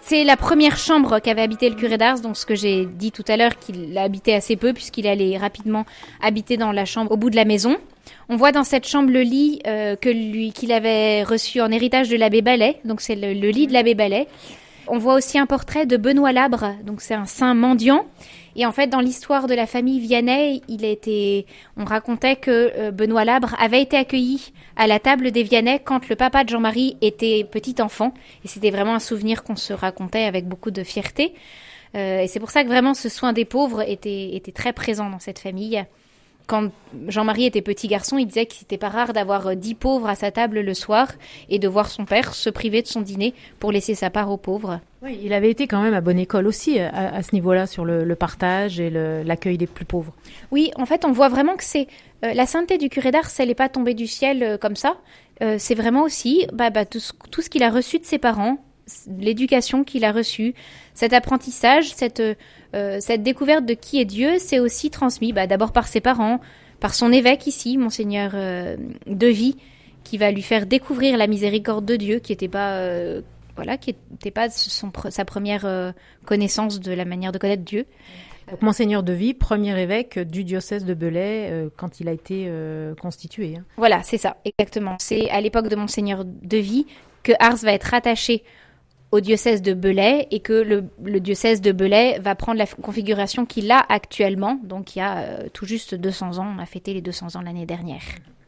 C'est la première chambre qu'avait habité le curé d'Ars, donc ce que j'ai dit tout à l'heure, qu'il habitait assez peu puisqu'il allait rapidement habiter dans la chambre au bout de la maison. On voit dans cette chambre le lit qu'il avait reçu en héritage de l'abbé Ballet, donc c'est le lit de l'abbé Ballet. On voit aussi un portrait de Benoît Labre, donc c'est un saint mendiant. Et en fait, dans l'histoire de la famille Vianney, on racontait que Benoît Labre avait été accueilli à la table des Vianney quand le papa de Jean-Marie était petit enfant. Et c'était vraiment un souvenir qu'on se racontait avec beaucoup de fierté. Et c'est pour ça que vraiment ce soin des pauvres était très présent dans cette famille. Quand Jean-Marie était petit garçon, il disait que c'était pas rare d'avoir 10 pauvres à sa table le soir et de voir son père se priver de son dîner pour laisser sa part aux pauvres. Oui, il avait été quand même à bonne école aussi à ce niveau-là, sur le partage et l'accueil des plus pauvres. Oui, en fait, on voit vraiment que c'est la sainteté du curé d'Ars, elle n'est pas tombée du ciel comme ça. C'est vraiment aussi tout ce qu'il a reçu de ses parents, l'éducation qu'il a reçue, cet apprentissage, cette découverte de qui est Dieu, c'est aussi transmis d'abord par ses parents, par son évêque ici, Monseigneur Devy, qui va lui faire découvrir la miséricorde de Dieu, qui n'était pas sa première connaissance de la manière de connaître Dieu. Donc, Monseigneur Devy, premier évêque du diocèse de Belley quand il a été constitué. Voilà, c'est ça, exactement. C'est à l'époque de Monseigneur Devy que Ars va être rattaché au diocèse de Belley et que le diocèse de Belley va prendre la configuration qu'il a actuellement. Donc il y a tout juste 200 ans, on a fêté les 200 ans l'année dernière.